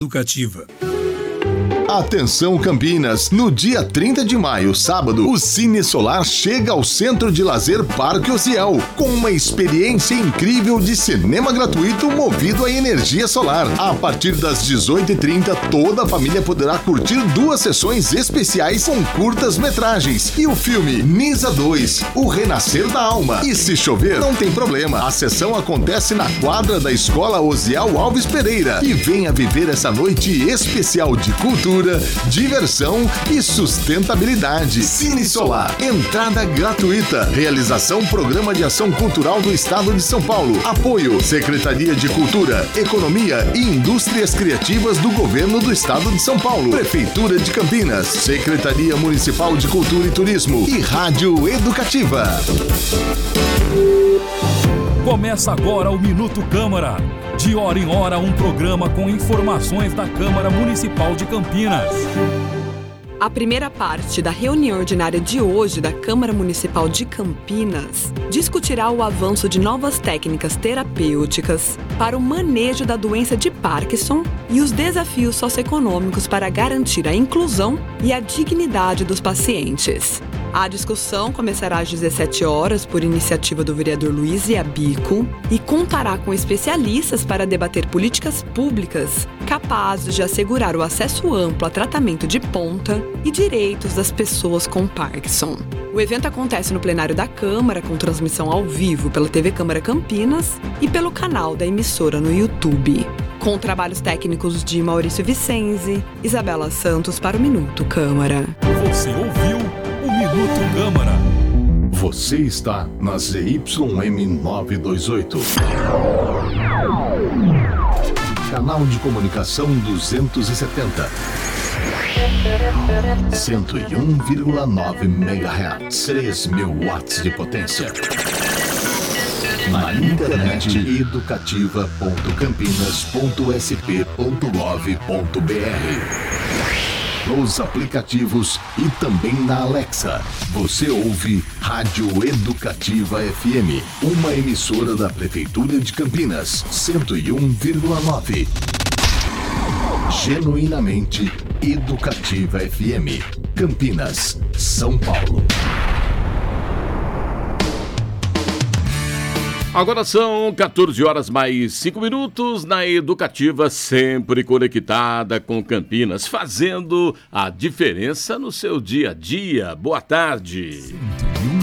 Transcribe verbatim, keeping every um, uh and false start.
Educativa. Atenção Campinas, no dia trinta de maio, sábado, o Cine Solar chega ao Centro de Lazer Parque Osiel, com uma experiência incrível de cinema gratuito movido a energia solar. A partir das dezoito e trinta, toda a família poderá curtir duas sessões especiais com curtas metragens e o filme Nisa dois, O Renascer da Alma. E se chover, não tem problema, a sessão acontece na quadra da Escola Osiel Alves Pereira. E venha viver essa noite especial de cultura, diversão e sustentabilidade. Cine Solar, entrada gratuita. Realização Programa de Ação Cultural do Estado de São Paulo. Apoio Secretaria de Cultura, Economia e Indústrias Criativas do Governo do Estado de São Paulo. Prefeitura de Campinas, Secretaria Municipal de Cultura e Turismo e Rádio Educativa. Começa agora o Minuto Câmara. De hora em hora, um programa com informações da Câmara Municipal de Campinas. A primeira parte da reunião ordinária de hoje da Câmara Municipal de Campinas discutirá o avanço de novas técnicas terapêuticas para o manejo da doença de Parkinson e os desafios socioeconômicos para garantir a inclusão e a dignidade dos pacientes. A discussão começará às dezessete horas por iniciativa do vereador Luiz Iabico e contará com especialistas para debater políticas públicas capazes de assegurar o acesso amplo a tratamento de ponta e direitos das pessoas com Parkinson. O evento acontece no plenário da Câmara, com transmissão ao vivo pela T V Câmara Campinas e pelo canal da emissora no YouTube. Com trabalhos técnicos de Maurício Vicenzi, Isabela Santos para o Minuto Câmara. Você ouviu o Minuto Câmara. Você está na Z Y M novecentos e vinte e oito. Canal de comunicação duzentos e setenta. cento e um vírgula nove megahertz. três mil watts de potência. Na internet educativa ponto campinas ponto s p ponto gov ponto b r. Nos aplicativos e também na Alexa. Você ouve Rádio Educativa F M, uma emissora da Prefeitura de Campinas, cento e um vírgula nove. Genuinamente Educativa F M, Campinas, São Paulo. Agora são quatorze horas mais cinco minutos na Educativa, sempre conectada com Campinas, fazendo a diferença no seu dia a dia. Boa tarde. cento e um